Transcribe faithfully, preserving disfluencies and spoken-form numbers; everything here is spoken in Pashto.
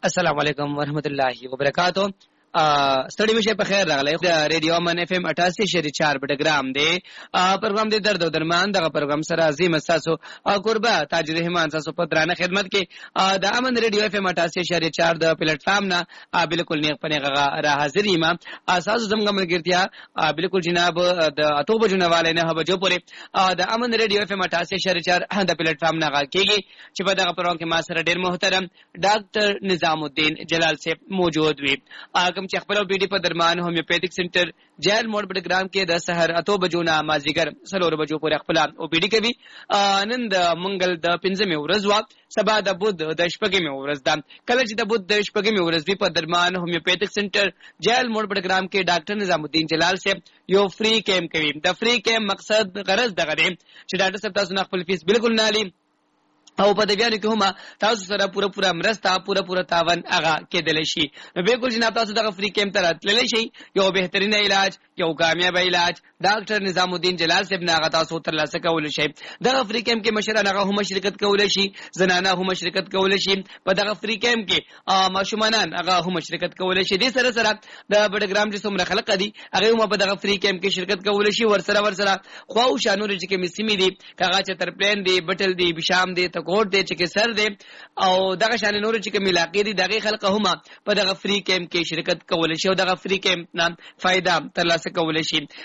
السلام علیکم ورحمۃ اللہ وبرکاتہ. ستړي مشه په خیر راغلی. د ریډیو من اف ام اٹھاسی شری چار بټګرام دی. پروګرام دی درد او درمان دغه پروګرام سره عظیم اساسو قربا تاج رحمان اساسو په درانه خدمت کې د امن ریډیو اف ام اٹھاسی شری چار د پلیټ فارم نه بالکل نیغ پنهغه را حاضر یم. اساس زموږ ملګرتیا بالکل جناب د اتو بجو نه والے نه بجو پورې د امن ریډیو اف ام اٹھاسی شری چار د پلیټ فارم نه کېږي چې په دغه پروګرام کې ما سره ډیر محترم ډاکټر نظام الدین جلال صاحب موجود وي. کوم چې خپل بي ډي په درمان هومیوپیتھک سنټر جیل موډ بټګرام کې د سحر اتو بجو نه مازیګر سلور بجو پورې خپل او بي ډي کوي. نن د منګل د پنځمې ورځ وا سبا د بود د شپږمې ورځ ده. کله چې د بود د شپږمې ورځ وی په درمان هومیوپیتھک سنټر جیل موډ بټګرام کې ډاکټر نظام الدین جلال صاحب یو فری کیمپ کوي. د فری کیمپ مقصد غرض دغه دی چې ډاکټر صاحب تاسو نه خپل فیس بالکل نه لې او په دې بیان کې هم تاسو سره پوره پوره مرسته پوره پوره تاوان هغه کېدل شي. بالکل جناب تاسو دغه فری کیمپ ته راتللی شي. یو بهترین علاج یو کامیاب علاج ډاکټر نظام الدین جلال صاحب نه هغه تاسو ترلاسه کول شي. دغه فری کیمپ کې مشران هغه هم شرکت کول شي، زنانه هم شرکت کول شي. په دغه فری کیمپ کې ماشومان هغه هم شرکت کول شي. دې سره سره د بډګرام چې څومره خلک دي هغه هم په دغه فری کیمپ کې شرکت کول شي. ور سره ور سره خو او شانو چې کې مسیمي دي کاغه چې تر پلان دي بټل دي بشام دي کوټ دی چې سر دی او دغه شان نور چې کوم علاقې دي دغه خلک هم په دغه فری کیمپ کې شرکت کول شي او دغه فری کیمپ نه فائدہ ترلاسه کول شي.